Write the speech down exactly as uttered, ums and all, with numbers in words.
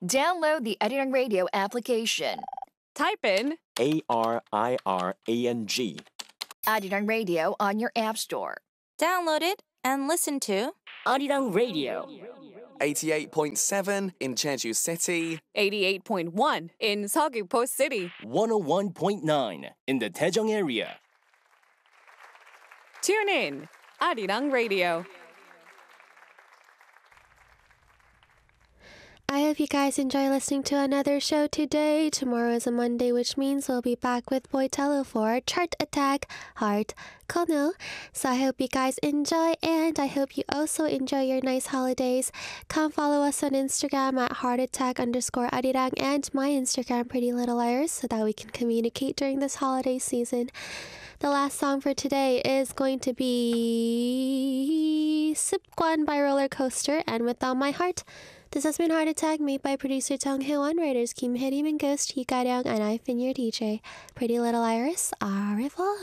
Download the Arirang Radio application. Type in A R I R A N G. Arirang Radio on your app store. Download it and listen to Arirang Radio. eighty-eight point seven in Jeju City. eighty-eight point one in Seogwipo City. one oh one point nine in the Daejeong area. Tune in, Arirang Radio. I hope you guys enjoy listening to another show today. Tomorrow is a Monday, which means we'll be back with Boitello for Chart Attack Heart Kono. So I hope you guys enjoy, and I hope you also enjoy your nice holidays. Come follow us on Instagram at heartattack underscore arirang and my Instagram, Pretty Little Liars, so that we can communicate during this holiday season. The last song for today is going to be Sipkwan by Roller Coaster and With All My Heart. This has been Heart Attack, made by producer Tong Hye-won, writers Kim Hae-rim and Ghost Hee Ka-ryung, and I've been your D J, Pretty Little Iris. Au revoir.